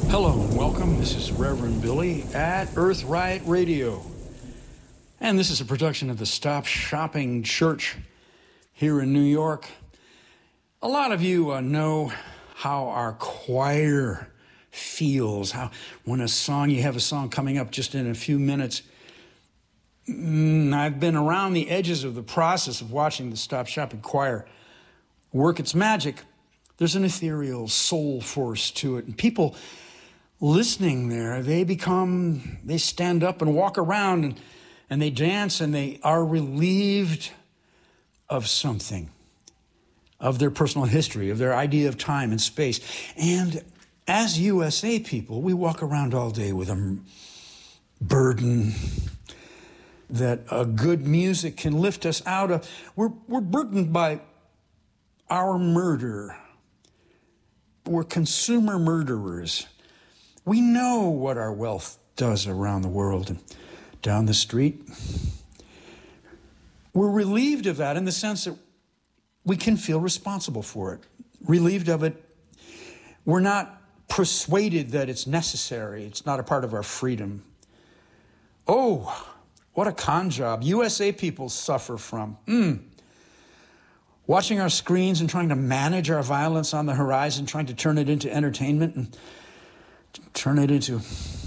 Hello and welcome. This is Reverend Billy at Earth Riot Radio. And this is a production of the Stop Shopping Church here in New York. A lot of you know how our choir feels, how when you have a song coming up just in a few minutes. I've been around the edges of the process of watching the Stop Shopping Choir work its magic. There's an ethereal soul force to it. And people listening there, they stand up and walk around and they dance and they are relieved of something, of their personal history, of their idea of time and space. And as USA people, we walk around all day with a burden that a good music can lift us out of. We're burdened by our murder. We're consumer murderers. We know what our wealth does around the world and down the street. We're relieved of that in the sense that we can feel responsible for it. Relieved of it. We're not persuaded that it's necessary. It's not a part of our freedom. Oh, what a con job USA people suffer from. Watching our screens and trying to manage our violence on the horizon, trying to turn it into entertainment and turn it into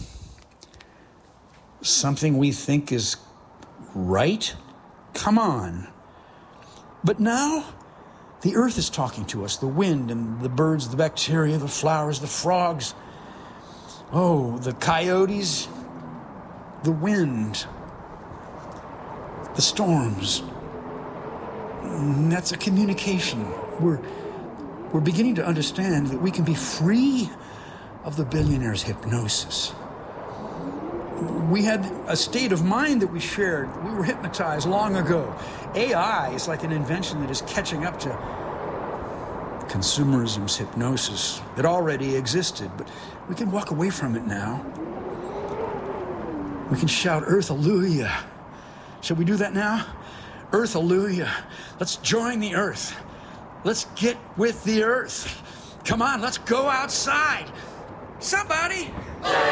something we think is right? Come on. But now, the earth is talking to us, the wind and the birds, the bacteria, the flowers, the frogs. Oh, the coyotes, the wind, the storms. That's a communication. We're beginning to understand that we can be free of the billionaire's hypnosis. We had a state of mind that we shared. We were hypnotized long ago. AI is like an invention that is catching up to consumerism's hypnosis that already existed, but we can walk away from it now. We can shout, Earth, hallelujah. Shall we do that now? Earth, hallelujah. Let's join the earth. Let's get with the earth. Come on, let's go outside. Somebody.